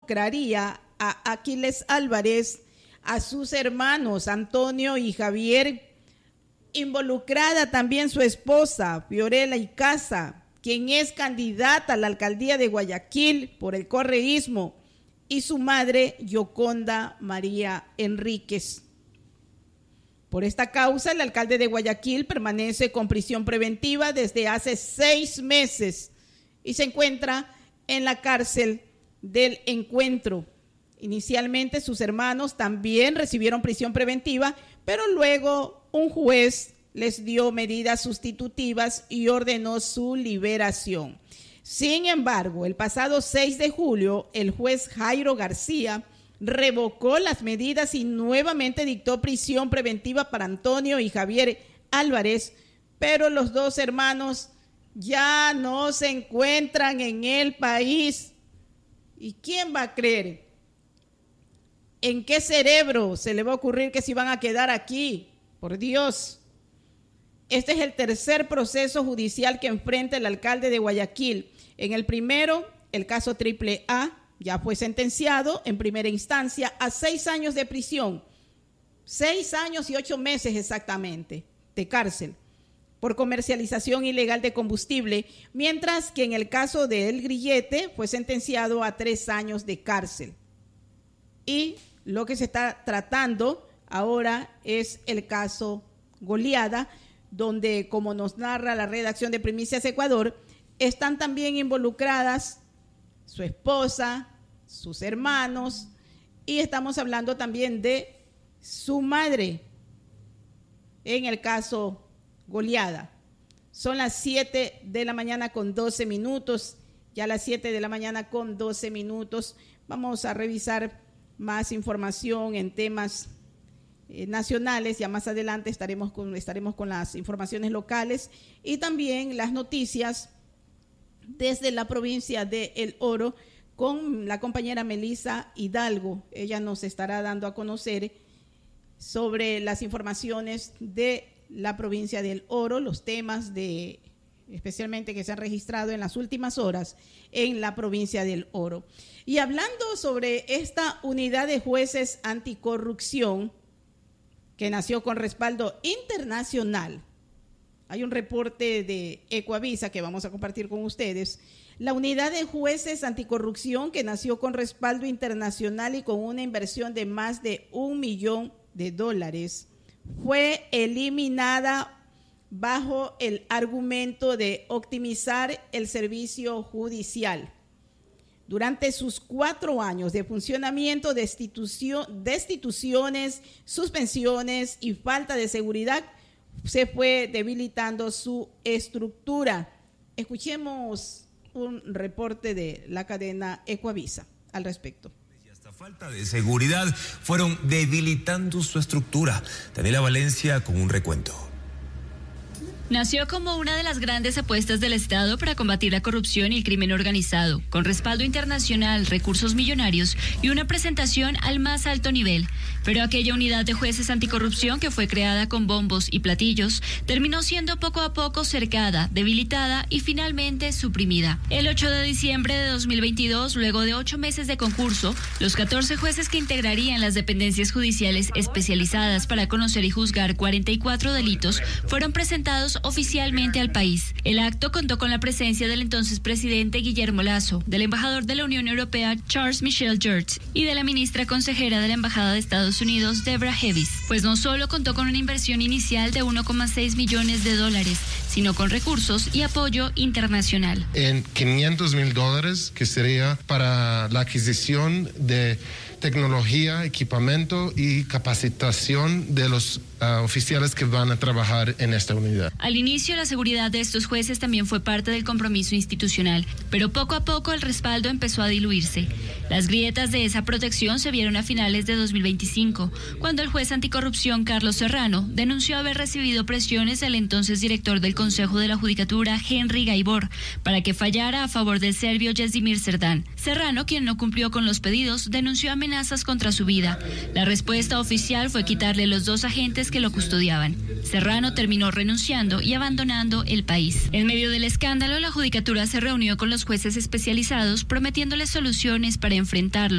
involucraría a Aquiles Álvarez, a sus hermanos Antonio y Javier, involucrada también su esposa Fiorella Icaza, quien es candidata a la alcaldía de Guayaquil por el correísmo, y su madre Yoconda María Enríquez. Por esta causa, el alcalde de Guayaquil permanece con prisión preventiva desde hace 6 meses y se encuentra en la cárcel del Encuentro. Inicialmente sus hermanos también recibieron prisión preventiva, pero luego un juez les dio medidas sustitutivas y ordenó su liberación. Sin embargo, el pasado 6 de julio, el juez Jairo García revocó las medidas y nuevamente dictó prisión preventiva para Antonio y Javier Álvarez, pero los dos hermanos ya no se encuentran en el país. ¿Y quién va a creer? ¿En qué cerebro se le va a ocurrir que se van a quedar aquí? Por Dios. Este es el tercer proceso judicial que enfrenta el alcalde de Guayaquil. En el primero, el caso AAA, ya fue sentenciado en primera instancia a 6 años de prisión, 6 años y 8 meses exactamente de cárcel por comercialización ilegal de combustible, mientras que en el caso de El Grillete fue sentenciado a 3 años de cárcel. Y lo que se está tratando ahora es el caso Goliada, donde, como nos narra la redacción de Primicias Ecuador, están también involucradas su esposa, sus hermanos, y estamos hablando también de su madre en el caso Goliada. Son las 7 de la mañana con 12 minutos, ya las 7 de la mañana con 12 minutos. Vamos a revisar más información en temas nacionales, ya más adelante estaremos con las informaciones locales y también las noticias desde la provincia de El Oro con la compañera Melissa Hidalgo. Ella nos estará dando a conocer sobre las informaciones de la provincia del Oro, los temas especialmente que se han registrado en las últimas horas en la provincia del Oro. Y hablando sobre esta unidad de jueces anticorrupción que nació con respaldo internacional, hay un reporte de Ecuavisa que vamos a compartir con ustedes. La unidad de jueces anticorrupción que nació con respaldo internacional y con una inversión de más de $1 millón fue eliminada bajo el argumento de optimizar el servicio judicial. Durante sus 4 años de funcionamiento, destituciones, suspensiones y falta de seguridad, se fue debilitando su estructura. Escuchemos un reporte de la cadena Ecuavisa al respecto. Hasta falta de seguridad fueron debilitando su estructura. Daniela Valencia con un recuento. Nació como una de las grandes apuestas del Estado para combatir la corrupción y el crimen organizado, con respaldo internacional, recursos millonarios y una presentación al más alto nivel. Pero aquella unidad de jueces anticorrupción que fue creada con bombos y platillos terminó siendo poco a poco cercada, debilitada y finalmente suprimida. El 8 de diciembre de 2022, luego de 8 meses de concurso, los 14 jueces que integrarían las dependencias judiciales especializadas para conocer y juzgar 44 delitos fueron presentados oficialmente al país. El acto contó con la presencia del entonces presidente Guillermo Lasso, del embajador de la Unión Europea Charles Michel Geertz y de la ministra consejera de la Embajada de Estados Unidos Deborah Heavis, pues no solo contó con una inversión inicial de $1,6 millones, sino con recursos y apoyo internacional. En $500,000, que sería para la adquisición de tecnología, equipamiento y capacitación de los oficiales que van a trabajar en esta unidad. Al inicio, la seguridad de estos jueces también fue parte del compromiso institucional, pero poco a poco el respaldo empezó a diluirse. Las grietas de esa protección se vieron a finales de 2025, cuando el juez anticorrupción Carlos Serrano denunció haber recibido presiones del entonces director del Consejo de la Judicatura, Henry Gaibor, para que fallara a favor del serbio Jezdimir Serdán. Serrano, quien no cumplió con los pedidos, denunció amenazas contra su vida. La respuesta oficial fue quitarle los 2 agentes que lo custodiaban. Serrano terminó renunciando y abandonando el país. En medio del escándalo, la Judicatura se reunió con los jueces especializados prometiéndoles soluciones para enfrentarlo.